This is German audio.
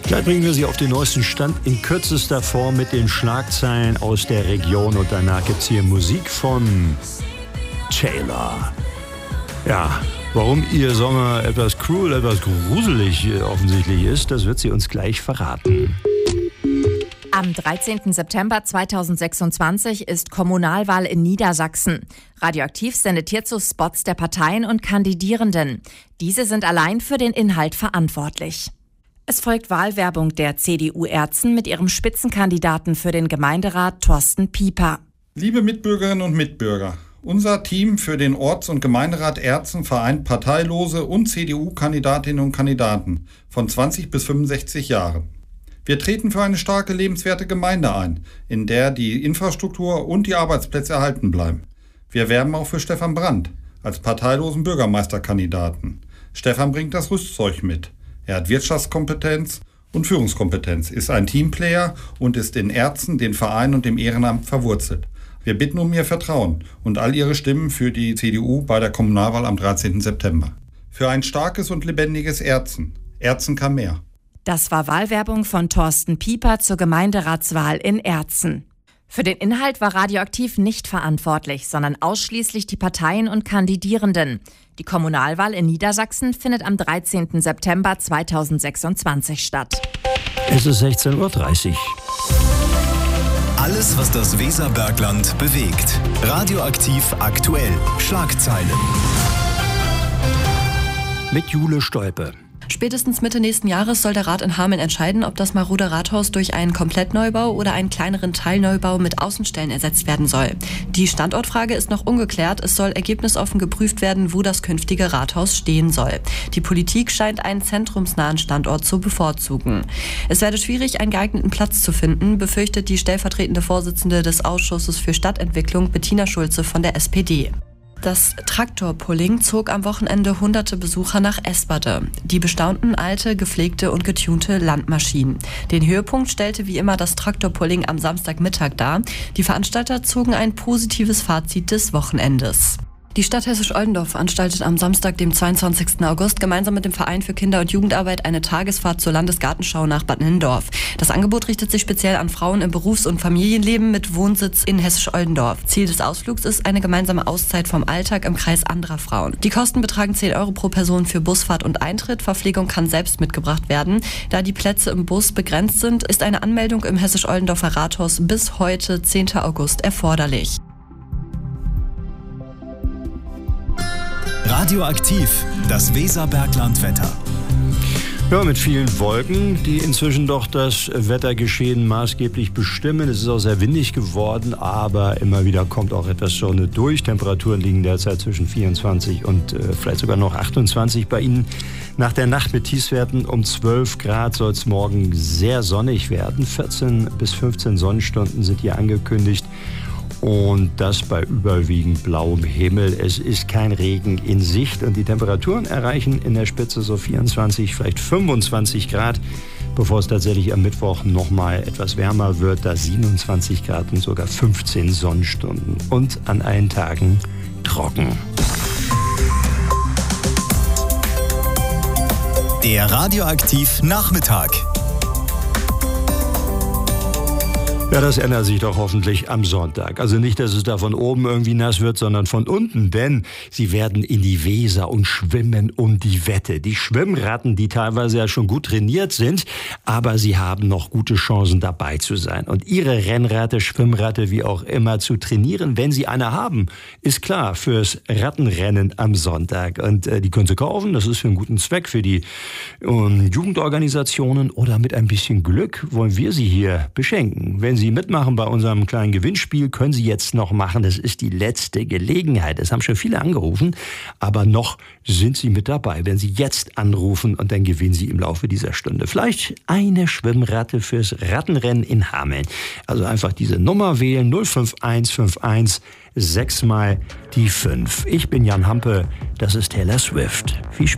Gleich bringen wir Sie auf den neuesten Stand in kürzester Form mit den Schlagzeilen aus der Region. Und danach gibt es hier Musik von Taylor. Ja, warum Ihr Sommer etwas cruel, etwas gruselig offensichtlich ist, das wird sie uns gleich verraten. Am 13. September 2026 ist Kommunalwahl in Niedersachsen. Radioaktiv sendet hierzu Spots der Parteien und Kandidierenden. Diese sind allein für den Inhalt verantwortlich. Es folgt Wahlwerbung der CDU Erzen mit ihrem Spitzenkandidaten für den Gemeinderat Thorsten Pieper. Liebe Mitbürgerinnen und Mitbürger, unser Team für den Orts- und Gemeinderat Erzen vereint Parteilose und CDU-Kandidatinnen und Kandidaten von 20 bis 65 Jahren. Wir treten für eine starke, lebenswerte Gemeinde ein, in der die Infrastruktur und die Arbeitsplätze erhalten bleiben. Wir werben auch für Stefan Brandt als parteilosen Bürgermeisterkandidaten. Stefan bringt das Rüstzeug mit. Er hat Wirtschaftskompetenz und Führungskompetenz, ist ein Teamplayer und ist in Erzen, den Verein und dem Ehrenamt verwurzelt. Wir bitten um Ihr Vertrauen und all Ihre Stimmen für die CDU bei der Kommunalwahl am 13. September. Für ein starkes und lebendiges Erzen. Erzen kann mehr. Das war Wahlwerbung von Thorsten Pieper zur Gemeinderatswahl in Erzen. Für den Inhalt war Radioaktiv nicht verantwortlich, sondern ausschließlich die Parteien und Kandidierenden. Die Kommunalwahl in Niedersachsen findet am 13. September 2026 statt. Es ist 16:30 Uhr. Alles, was das Weserbergland bewegt. Radioaktiv aktuell. Schlagzeilen. Mit Jule Stolpe. Spätestens Mitte nächsten Jahres soll der Rat in Hameln entscheiden, ob das marode Rathaus durch einen Komplettneubau oder einen kleineren Teilneubau mit Außenstellen ersetzt werden soll. Die Standortfrage ist noch ungeklärt. Es soll ergebnisoffen geprüft werden, wo das künftige Rathaus stehen soll. Die Politik scheint einen zentrumsnahen Standort zu bevorzugen. Es werde schwierig, einen geeigneten Platz zu finden, befürchtet die stellvertretende Vorsitzende des Ausschusses für Stadtentwicklung Bettina Schulze von der SPD. Das Traktorpulling zog am Wochenende hunderte Besucher nach Esperde. Die bestaunten alte, gepflegte und getunte Landmaschinen. Den Höhepunkt stellte wie immer das Traktorpulling am Samstagmittag dar. Die Veranstalter zogen ein positives Fazit des Wochenendes. Die Stadt Hessisch-Oldendorf veranstaltet am Samstag, dem 22. August, gemeinsam mit dem Verein für Kinder- und Jugendarbeit eine Tagesfahrt zur Landesgartenschau nach Bad Nennendorf. Das Angebot richtet sich speziell an Frauen im Berufs- und Familienleben mit Wohnsitz in Hessisch-Oldendorf. Ziel des Ausflugs ist eine gemeinsame Auszeit vom Alltag im Kreis anderer Frauen. Die Kosten betragen 10 € pro Person für Busfahrt und Eintritt. Verpflegung kann selbst mitgebracht werden. Da die Plätze im Bus begrenzt sind, ist eine Anmeldung im Hessisch-Oldendorfer Rathaus bis heute, 10. August, erforderlich. Radioaktiv, das Weserberglandwetter. Ja, mit vielen Wolken, die inzwischen doch das Wettergeschehen maßgeblich bestimmen. Es ist auch sehr windig geworden, aber immer wieder kommt auch etwas Sonne durch. Temperaturen liegen derzeit zwischen 24 und vielleicht sogar noch 28 bei Ihnen. Nach der Nacht mit Tiefstwerten um 12 Grad soll es morgen sehr sonnig werden. 14 bis 15 Sonnenstunden sind hier angekündigt. Und das bei überwiegend blauem Himmel. Es ist kein Regen in Sicht und die Temperaturen erreichen in der Spitze so 24, vielleicht 25 Grad, bevor es tatsächlich am Mittwoch nochmal etwas wärmer wird, da 27 Grad und sogar 15 Sonnenstunden und an allen Tagen trocken. Der Radioaktiv Nachmittag. Ja, das ändert sich doch hoffentlich am Sonntag. Also nicht, dass es da von oben irgendwie nass wird, sondern von unten. Denn sie werden in die Weser und schwimmen um die Wette. Die Schwimmratten, die teilweise ja schon gut trainiert sind, aber sie haben noch gute Chancen dabei zu sein. Und ihre Rennratte, Schwimmratte, wie auch immer, zu trainieren, wenn sie eine haben, ist klar, fürs Rattenrennen am Sonntag. Und die können sie kaufen, das ist für einen guten Zweck, für die Jugendorganisationen. Oder mit ein bisschen Glück wollen wir sie hier beschenken. Wenn Sie mitmachen bei unserem kleinen Gewinnspiel, können Sie jetzt noch machen. Das ist die letzte Gelegenheit. Es haben schon viele angerufen, aber noch sind Sie mit dabei. Wenn Sie jetzt anrufen und dann gewinnen Sie im Laufe dieser Stunde vielleicht eine Schwimmratte fürs Rattenrennen in Hameln. Also einfach diese Nummer wählen, 05151 6 mal die 5. Ich bin Jan Hampe, das ist Taylor Swift. Viel Spaß.